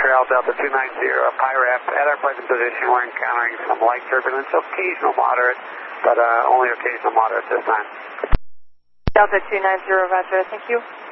Montreal, Delta 290, PIRAP. At our present position, we're encountering some light turbulence, occasional moderate, but only occasional moderate this time. Delta 290, roger, thank you.